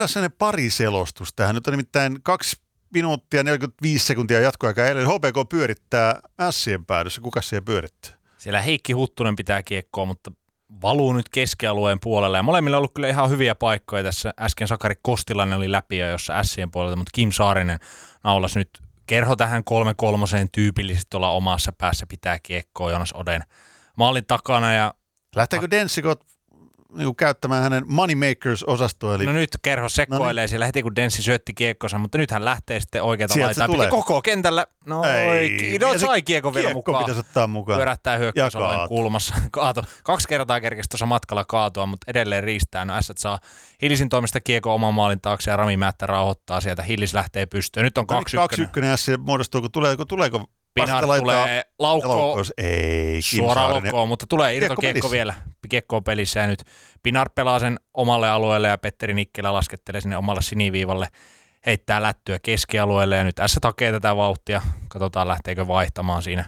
Tässä on pari selostus tähän. Nyt on nimittäin 2 minuuttia 45 sekuntia jatkoaikaa. Eilen HPK pyörittää Sien päädyssä. Kuka siellä pyörittää? Siellä Heikki Huttunen pitää kiekkoa, mutta valuu nyt keskialueen puolelle. Ja molemmilla on ollut kyllä ihan hyviä paikkoja tässä. Äsken Sakari Kostilainen oli läpi jo jossa Sien puolelta, mutta Kim Saarinen naulasi nyt Kerho tähän 3-3 tyypillisesti olla omassa päässä pitää kiekkoa Jonas Oden maalin takana. Ja lähteekö Denssikot niin käyttämään hänen Moneymakers-osastoa? Eli... No nyt Kerho sekoilee siellä heti kun Denssi syötti kiekkonsa, mutta nyt hän lähtee sitten oikealta laitaan. Koko kentällä. No sai kiekko vielä mukaan. Kiekko pitäisi ottaa mukaan. Pyörättää hyökkäysalueen kulmassa. Kaato. 2 kertaa kerkesi tuossa matkalla kaatua, mutta edelleen riistää. No Ässät saa Hillisin toimesta kiekko oman maalin taakse ja Rami Määttä rauhoittaa sieltä. Hillis lähtee pystyyn. Nyt on 2-1. 2-1 Ässien muodostuu, tuleeko Pinar tulee laukkoon suoraan lokkoon, mutta tulee irtokiekko vielä. Kiekko on pelissä ja nyt Pinar pelaa sen omalle alueelle ja Petteri Nikkilä laskettelee sinne omalle siniviivalle. Heittää lättyä keskialueelle ja nyt Ässät hakee tätä vauhtia. Katsotaan lähteekö vaihtamaan siinä.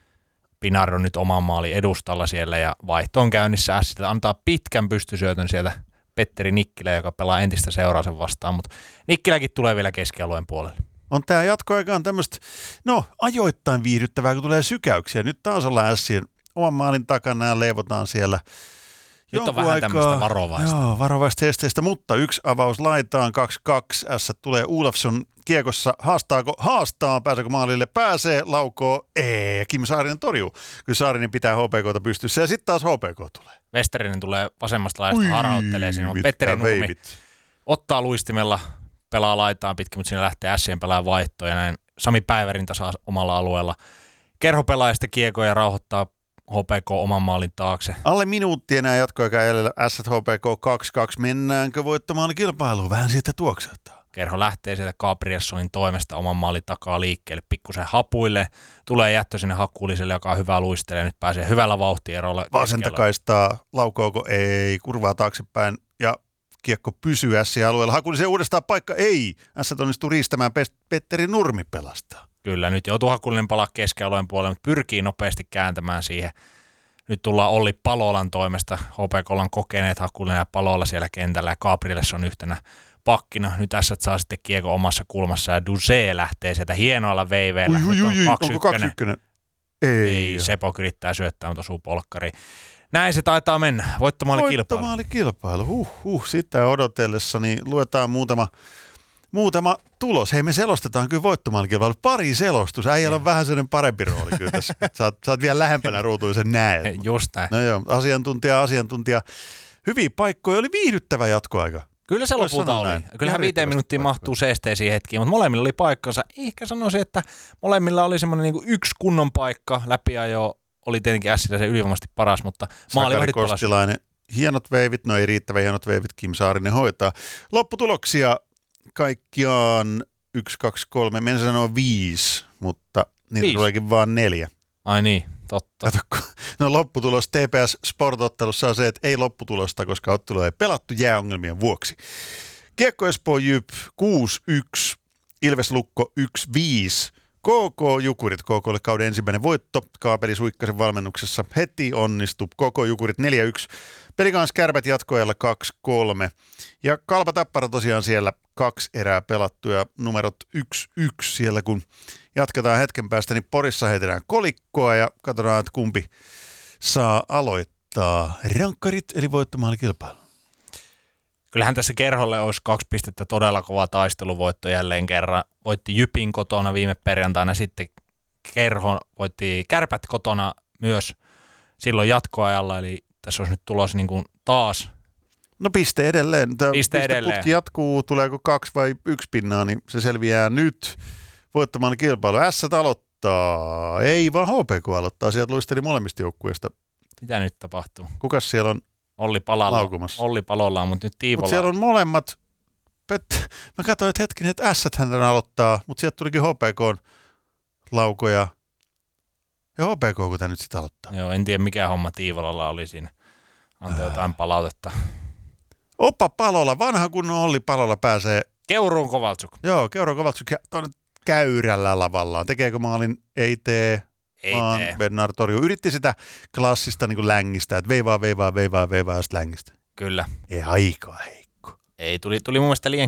Pinar on nyt oman maalin edustalla siellä ja vaihto on käynnissä. Ässät antaa pitkän pystysyötön sieltä Petteri Nikkilä, joka pelaa entistä Seurasen vastaan, mutta Nikkiläkin tulee vielä keskialueen puolelle. On tämä jatkoaikaan tämmöistä, ajoittain viihdyttävää, kun tulee sykäyksiä. Nyt taas ollaan Ässien oman maalin takana ja leivotaan siellä. Nyt on vähän tämmöistä varovaista. Joo, varovaista esteistä, mutta 1 avaus laitaan, 2-2. Ässät tulee Olofsson kiekossa. Haastaa, pääseekö maalille? Pääsee, laukoo. Kim Saarinen torjuu. Kyllä Saarinen pitää HPK:ta pystyssä ja sitten taas HPK tulee. Westerinen tulee vasemmasta laidasta harhauttelee sinne. Petteri Nurmi ottaa luistimella. Pelaa laitaan pitkin, mutta siinä lähtee Ässien pelaa vaihtoon ja näin Sami Päivärin tasaa omalla alueella. Kerho pelaa sitten kiekkoa ja rauhoittaa HPK oman maalin taakse. Alle minuutti enää jatkoaikaa jäljellä. Ässät HPK 2-2. Mennäänkö voittamaan kilpailuun? Vähän siitä tuokseltaa. Kerho lähtee sieltä Gabrielssonin toimesta oman maalin takaa liikkeelle. Pikkusen hapuille. Tulee jättö sinne Hakkuliselle, joka on hyvä luistele. Nyt pääsee hyvällä vauhtierolla. Vasenta kaistaa. Laukooko? Ei. Kurvaa taaksepäin. Ja kiekko pysyy Ässien alueella. Hakulisen uudestaan paikka. Ei. Ässät onnistuu riistämään. Petteri Nurmi pelastaa. Kyllä, nyt joutuu Hakulinen palaa keskialueen puolelle, mutta pyrkii nopeasti kääntämään siihen. Nyt tullaan Olli Palolan toimesta. HPK:lla kokeneet Hakulinen ja Palola siellä kentällä ja Gabriels on yhtenä pakkina. Nyt Ässät saa sitten kiekko omassa kulmassa ja Duse lähtee sieltä hienoilla veiveillä. Onko 2-1? Ei. Sepo yrittää syöttää, mutta osuu polkkariin. Näin se taitaa mennä. Voittomaalikilpailu. Sitä odotellessa niin luetaan muutama tulos. Hei, me selostetaan kyllä voittomaalikilpailu. Pari selostus. Äijällä on vähän sellainen parempi rooli kyllä tässä. Sä oot vielä lähempänä ruutuun sen näet. Just näin. No joo, asiantuntija. Hyviä paikkoja. Oli viihdyttävä jatkoaika. Kyllä se lopulta oli. Kyllähän 5 minuuttia mahtuu seesteisiin hetkiin, mutta molemmilla oli paikkansa. Ehkä sanoisin, että molemmilla oli semmoinen niin kuin 1 kunnon paikka. Läpiajo oli tietenkin Ässillä se ylivoimaisesti paras, mutta Sakari Kostilainen. Hienot veivit, ei riittävä hienot veivit. Kim Saarinen hoitaa. Lopputuloksia kaikkiaan 1, 2, 3, minä sanoin 5, mutta niitä tuleekin vaan 4. Ai niin, totta. Kato, lopputulos TPS Sport-ottelussa on se, että ei lopputulosta, koska ottelu ei pelattu jääongelmien vuoksi. Kiekko Espoo Jyp 6-1, Ilves Lukko 1-5, KK Jukurit, KKlle kauden ensimmäinen voitto, Kaapeli Suikkasen valmennuksessa heti onnistui, KK Jukurit 4-1, Pelikans Kärpät jatkoajalla 2-3 ja Kalpa Tappara tosiaan siellä 2 erää pelattu ja numerot 1-1 siellä kun jatketaan hetken päästä, niin Porissa heitetään kolikkoa ja katsotaan, että kumpi saa aloittaa rankkarit eli voittomaalikilpailu. Kyllähän tässä Kerholle olisi 2 pistettä todella kova taisteluvoitto jälleen kerran. Voitti Jypin kotona viime perjantaina, sitten Kerho voitti Kärpät kotona myös silloin jatkoajalla, eli tässä olisi nyt tulos niin kuin taas. No piste edelleen. Putki jatkuu, tuleeko 2 vai 1 pinnaa, niin se selviää nyt voittamaan kilpailu. Ässät aloittaa, ei vaan HPK aloittaa, sieltä luisteli molemmista joukkueista. Mitä nyt tapahtuu? Kukas siellä on laukumassa? Olli Palolla, mutta nyt Tiivola. Mutta siellä on molemmat. Mä katsoin, että hetkinen, että Ässät hän aloittaa, mutta sieltä tulikin HPK:n laukoja. Ja HPK, kun tämä nyt sitten aloittaa. Joo, en tiedä mikä homma Tiivolalla oli siinä. Antoi jotain palautetta. Oppa Palola, vanha kunnon Olli Palola pääsee. Keuruun Kovaltsuk. Joo, Keuruun Kovaltsuk tuonne käyrällä lavallaan. Tekeekö maalin? Ei tee. Vaan Bernard torjuu. Yritti sitä klassista niin kuin längistä, että veivaa ja sitten längistä. Kyllä. Ei aika heikko. Ei, tuli mun mielestä liian